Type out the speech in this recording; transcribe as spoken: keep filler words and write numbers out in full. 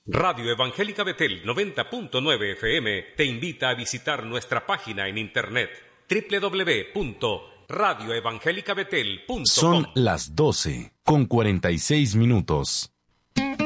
Radio Evangélica Betel noventa punto nueve F M te invita a visitar nuestra página en internet doble u doble u doble u punto radio evangélica betel punto com. Son las doce con cuarenta y seis minutos.